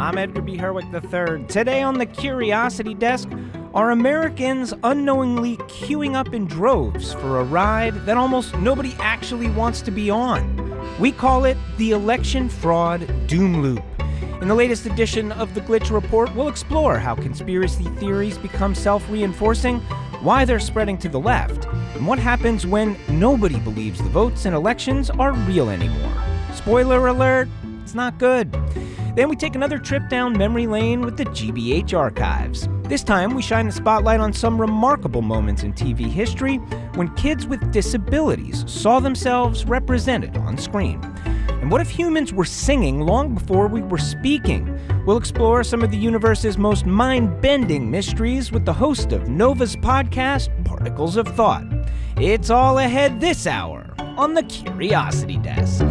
I'm Edgar B. Herwick III. Today on the Curiosity Desk, are Americans unknowingly queuing up in droves for a ride that almost nobody actually wants to be on? We call it the election fraud doom loop. In the latest edition of the Glitch Report, we'll explore how conspiracy theories become self-reinforcing, why they're spreading to the left, and what happens when nobody believes the votes in elections are real anymore. Spoiler alert, it's not good. Then we take another trip down memory lane with the GBH archives. This time, we shine the spotlight on some remarkable moments in TV history when kids with disabilities saw themselves represented on screen. And what if humans were singing long before we were speaking? We'll explore some of the universe's most mind-bending mysteries with the host of Nova's podcast, Particles of Thought. It's all ahead this hour on the Curiosity Desk.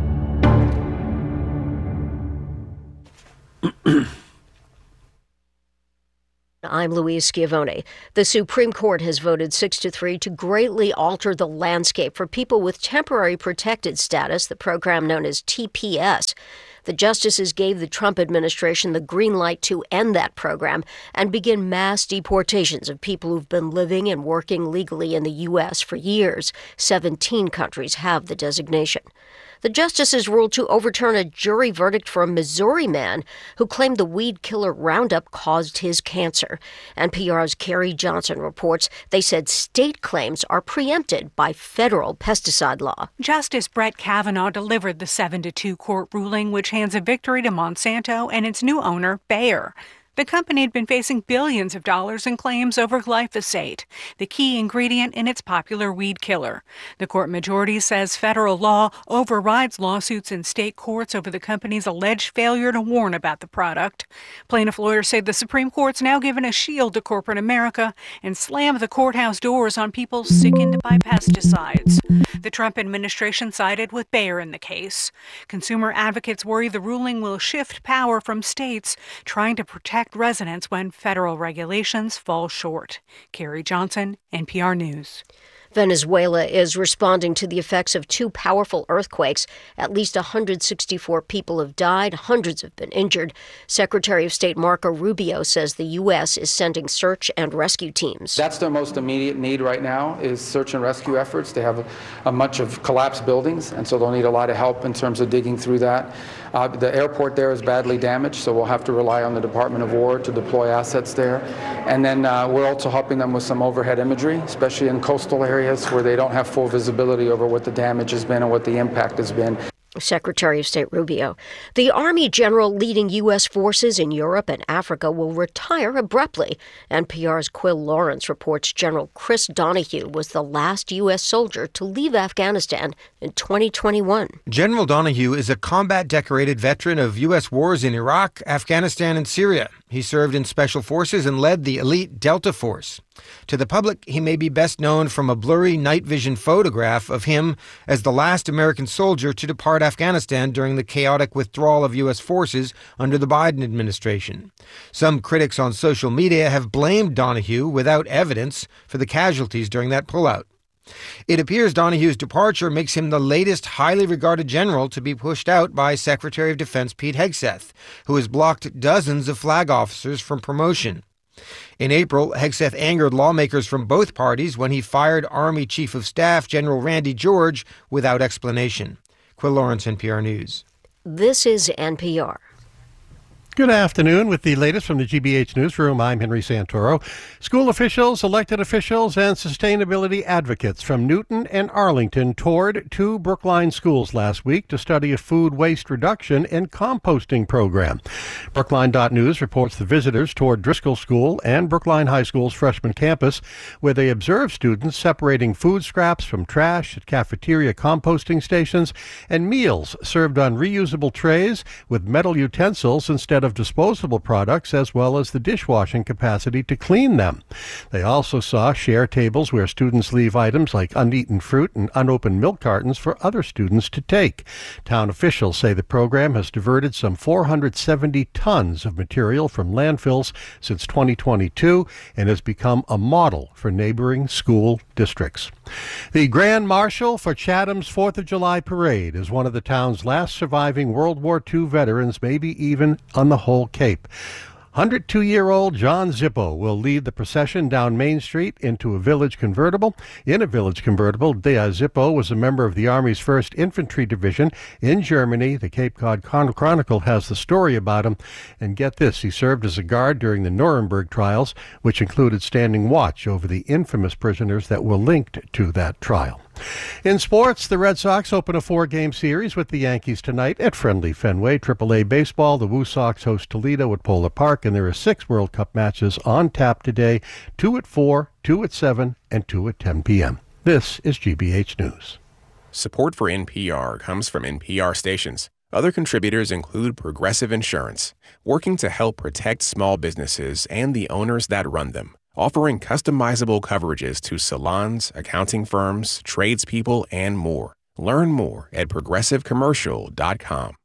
I'm Louise Schiavone. The Supreme Court has voted 6-3 to greatly alter the landscape for people with temporary protected status, the program known as TPS. The justices gave the Trump administration the green light to end that program and begin mass deportations of people who've been living and working legally in the U.S. for years. 17 countries have the designation. The justices ruled to overturn a jury verdict for a Missouri man who claimed the weed killer Roundup caused his cancer. NPR's Carrie Johnson reports they said state claims are preempted by federal pesticide law. Justice Brett Kavanaugh delivered the 7-2 court ruling, which hands a victory to Monsanto and its new owner, Bayer. The company had been facing billions of dollars in claims over glyphosate, the key ingredient in its popular weed killer. The court majority says federal law overrides lawsuits in state courts over the company's alleged failure to warn about the product. Plaintiff lawyers say the Supreme Court's now given a shield to corporate America and slammed the courthouse doors on people sickened by pesticides. The Trump administration sided with Bayer in the case. Consumer advocates worry the ruling will shift power from states trying to protect residents when federal regulations fall short. Carrie Johnson, NPR News. Venezuela is responding to the effects of two powerful earthquakes. At least 164 people have died. Hundreds have been injured. Secretary of State Marco Rubio says the U.S. is sending search and rescue teams. That's their most immediate need right now is search and rescue efforts. They have a bunch of collapsed buildings, and so they'll need a lot of help in terms of digging through that. The airport there is badly damaged, so we'll have to rely on the Department of War to deploy assets there. And then we're also helping them with some overhead imagery, especially in coastal areas where they don't have full visibility over what the damage has been and what the impact has been. Secretary of State Rubio. The Army general leading U.S. forces in Europe and Africa will retire abruptly. NPR's Quill Lawrence reports General Chris Donahue was the last U.S. soldier to leave Afghanistan in 2021. General Donahue is a combat-decorated veteran of U.S. wars in Iraq, Afghanistan, and Syria. He served in special forces and led the elite Delta Force. To the public, he may be best known from a blurry night vision photograph of him as the last American soldier to depart Afghanistan during the chaotic withdrawal of U.S. forces under the Biden administration. Some critics on social media have blamed Donahue without evidence for the casualties during that pullout. It appears Donahue's departure makes him the latest highly regarded general to be pushed out by Secretary of Defense Pete Hegseth, who has blocked dozens of flag officers from promotion. In April, Hegseth angered lawmakers from both parties when he fired Army Chief of Staff General Randy George without explanation. Quill Lawrence, NPR News. This is NPR. Good afternoon. With the latest from the GBH Newsroom, I'm Henry Santoro. School officials, elected officials, and sustainability advocates from Newton and Arlington toured two Brookline schools last week to study a food waste reduction and composting program. Brookline.News reports the visitors toured Driscoll School and Brookline High School's freshman campus, where they observed students separating food scraps from trash at cafeteria composting stations and meals served on reusable trays with metal utensils instead of disposable products, as well as the dishwashing capacity to clean them. They also saw share tables where students leave items like uneaten fruit and unopened milk cartons for other students to take. Town officials say the program has diverted some 470 tons of material from landfills since 2022 and has become a model for neighboring school districts. The Grand Marshal for Chatham's 4th of July parade is one of the town's last surviving World War II veterans, maybe even on the the whole Cape. 102-year-old John Zippo will lead the procession down Main Street into a village convertible. In a village convertible, Zippo was a member of the Army's 1st Infantry Division in Germany. The Cape Cod Chronicle has the story about him. And get this, he served as a guard during the Nuremberg trials, which included standing watch over the infamous prisoners that were linked to that trial. In sports, the Red Sox open a 4-game series with the Yankees tonight at friendly Fenway. AAA baseball, the Woo Sox host Toledo at Polar Park, and there are 6 World Cup matches on tap today, 2 at 4, 2 at 7, and 2 at 10 p.m. This is GBH News. Support for NPR comes from NPR stations. Other contributors include Progressive Insurance, working to help protect small businesses and the owners that run them, offering customizable coverages to salons, accounting firms, tradespeople, and more. Learn more at progressivecommercial.com.